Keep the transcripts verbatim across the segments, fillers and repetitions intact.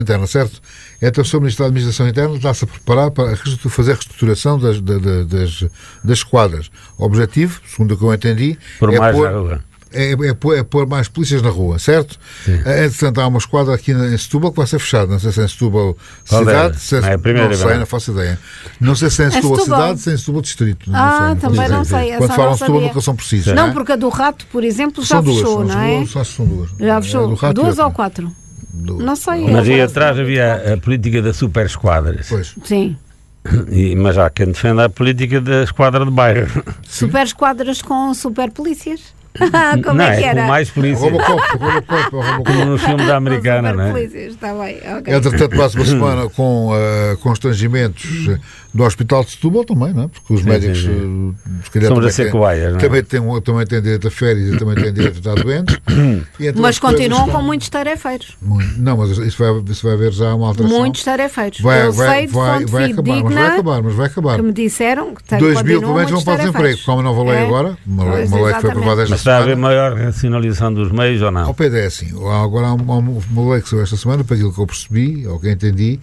Interna, certo? Então, o seu Ministro da Administração Interna está-se a preparar para fazer a reestruturação das, das, das, das esquadras. O objetivo, segundo o que eu entendi, Por é mais pôr, na rua. é, é, pôr, é pôr mais polícias na rua, certo? É, entretanto, há uma esquadra aqui em Setúbal que vai ser fechada. Não sei se é em Setúbal Qual cidade, é? se é, Não, é a primeira não sei, vez. não faço ideia. Não sei se é em É Setúbal Setúbal. cidade, se é em Setúbal distrito. Não Ah, sei, também faço não ideia. sei, essa Quando falam não Setúbal sabia. nunca são precisos. Não, porque a do Rato, por exemplo, já São duas, fechou, são, não é? são, são duas. Já É, fechou. do Rato e Duas outra. ou quatro? Duas. Não sei. Mas aí agora atrás só- havia a política da super esquadras. Pois. Sim. E, mas há quem defenda a política da esquadra de bairro. Super esquadras com super polícias. Como não, é que era? com mais polícia. Robocop, Robocop, Robocop. Como no filme da americana, super não é? polícias, está bem, ok. Entretanto, passa uma semana com uh, constrangimentos uh, do Hospital de Setúbal também, não é? Porque os Sim, médicos sim, sim. uh, se calhar, Somos também a ser têm- cobaias, não é? também, têm, também têm direito a férias e também têm direito a estar doentes. E então Mas as coisas continuam estão- com muitos tarefeiros. Muito- Não, mas isso vai, isso vai haver já uma alteração. Muitos tarefeiros. vai, Eu vai, sei de vai, fonte vai acabar, mas vai fidedigna acabar, mas vai acabar. que me disseram que tem, dois mil, continuam pelo menos, vão muitos para o desemprego, tarefeiros. como não vou ler É? agora, uma, lei- Pois, uma lei que foi exatamente. aprovada esta Mas está a haver semana. maior racionalização dos meios ou Ao não? P D é assim, agora há uma, uma lei que saiu esta semana, para aquilo que eu percebi, ou que entendi,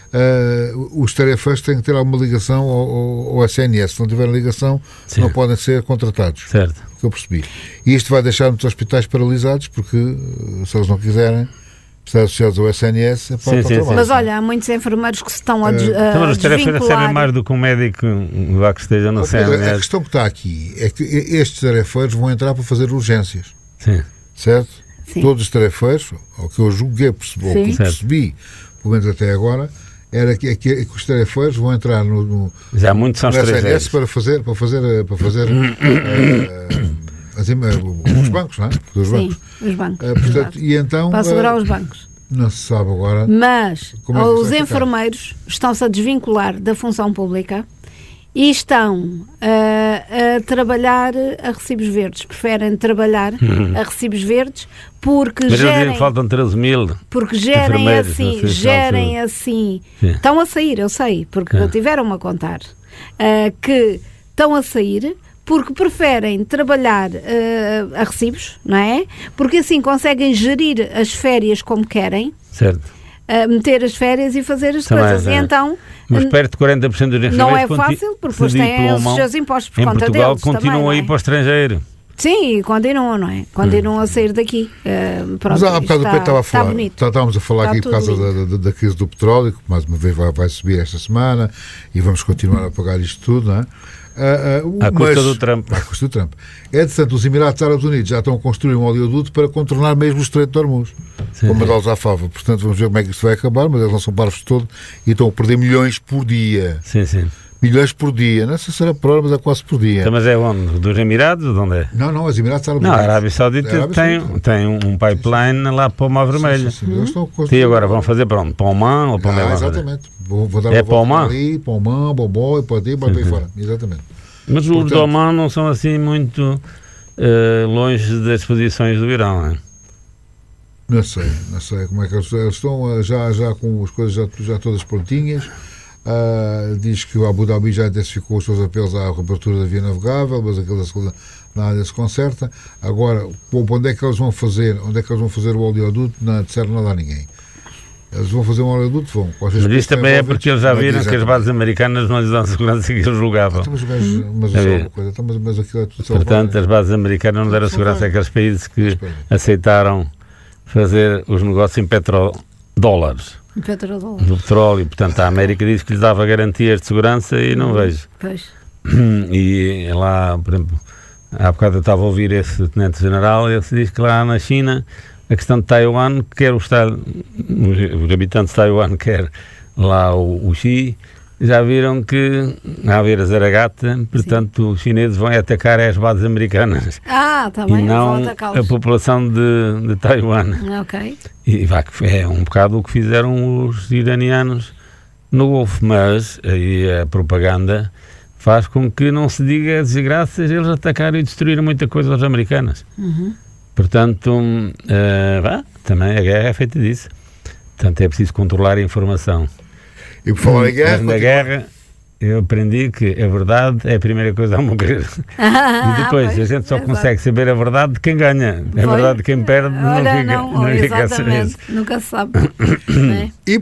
uh, os tarefeiros têm que ter alguma ligação ao, ao, ao S N S. Se não tiverem ligação, Sim. não podem ser contratados. Certo. O que eu percebi. E isto vai deixar muitos hospitais paralisados, porque uh, se eles não quiserem estar associados ao S N S, é para, Sim, para sim, o trabalho. Mas olha, há muitos enfermeiros que se estão a, des, a Então, mas os tarefeiros servem desvincular. mais do que um médico lá que esteja no Ó, Pedro, a C N S. questão que está aqui é que estes tarefeiros vão entrar para fazer urgências, Sim. certo? Sim. Todos os tarefeiros, ao que eu julguei, percebi, ou que Sim. percebi, pelo menos até agora, era que, que, que os tarefeiros vão entrar no, no, Já muitos são no S N S estrangeiros. para fazer, para fazer, para fazer uh, as im- os bancos, não é? Os Sim, bancos. os bancos. Uh, portanto, Exato. e então Para assegurar uh, os bancos. não se sabe agora. Mas Como é que os vai ficar? enfermeiros estão-se a desvincular da função pública e estão ah, a trabalhar a recibos verdes. Preferem trabalhar a recibos verdes porque Mas eles dizem gerem, que faltam treze mil. porque gerem enfermeiros, não assim, sei se gerem sabe. assim. Sim. Estão a sair, eu sei, porque É. tiveram-me a contar ah, que estão a sair porque preferem trabalhar ah, a recibos, não é? Porque assim conseguem gerir as férias como querem, Certo. a meter as férias e fazer as Também, coisas. E é. então Mas perto de quarenta por cento dos enfermeiros não é conti- fácil, porque depois se têm os diplomam seus impostos por em conta Portugal, deles continuam também, não a é? ir para o estrangeiro. Sim, e continuam, não é? Continuam a sair daqui. Uh, pronto, Mas há bocado o está, Pedro estava a está falar, bonito. tá- estávamos a falar Está aqui por tudo causa da, da, da crise do petróleo, que mais uma vez vai, vai subir esta semana e vamos continuar a pagar isto tudo, não é? Ah, ah, o- À custa mas- do Trump. À custa do Trump. Entretanto, os Emirados Árabes Unidos já estão a construir um oleoduto para contornar mesmo o Estreito de Hormuz, Sim, como a sim. deles à fava. Portanto, vamos ver como é que isto vai acabar, mas eles não são parvos de todo e estão a perder milhões por dia. Sim, sim. Milhões por dia. Não sei se será por hora, mas é quase por dia. Então, mas é onde? Dos Emirados? De onde é? Não, não, os Emirados Árabes Não, a Unidos. Arábia Saudita É a Arábia tem, Saudita. tem um um pipeline lá para o Mar Vermelho. Sim, sim, sim. Eles estão a construir- E agora vão fazer para onde? Para o Man ou para onde é Ah, que vão fazer? exatamente. Vou, vou dar É uma para o volta Oman? ali, para o Oman, Bobó e para ali, para aí fora. Exatamente. Mas os Portanto- do Oman não são assim muito eh, longe das posições do Irão, não é? Não sei, não sei como é que eles, eles estão ah, já, já com as coisas já, já todas prontinhas. Ah, diz que o Abu Dhabi já intensificou os seus apelos à reabertura da via navegável, mas aquilo da segunda nada se conserta. Agora, pô, onde é que eles vão fazer? Onde é que eles vão fazer o oleoduto? Não disseram nada a ninguém. Eles vão fazer um oleoduto, vão. Mas isso também é porque eles já viram que as bases americanas não lhes dão a segurança que eles julgavam. Então, mas, o gajo- mas, A só ver. uma coisa, então, mas, mas aquilo é tudo Portanto, selvagem. as bases americanas não deram segurança àqueles países que Espera aí. aceitaram fazer os negócios em petrodólares Petrodólar. do petróleo. Portanto, a América disse que lhes dava garantias de segurança e não vejo. Pois. E lá, por exemplo, há bocado eu estava a ouvir esse tenente-general e ele se diz que lá na China a questão de Taiwan, quer o Estado, os, os habitantes de Taiwan, quer lá o, o Xi, já viram que a haver a zaragata, portanto os chineses vão atacar as bases americanas Ah, está e bem, vão não a atacá-los. população de, de Taiwan. Ok. E vai, que é um bocado o que fizeram os iranianos no Golfo, mas aí a propaganda faz com que não se diga desgraças eles atacaram e destruíram muita coisa aos americanos. Uhum. Portanto, uh, vá, também a guerra é feita disso. Portanto, é preciso controlar a informação. E por falar em guerra, Mas na continua- guerra, eu aprendi que a verdade é a primeira coisa a morrer. Ah, E depois pois, a gente só exato. consegue saber a verdade de quem ganha. A Foi? verdade de quem perde não Olha, fica, não, não fica a saber. exatamente, nunca se sabe. Não é? E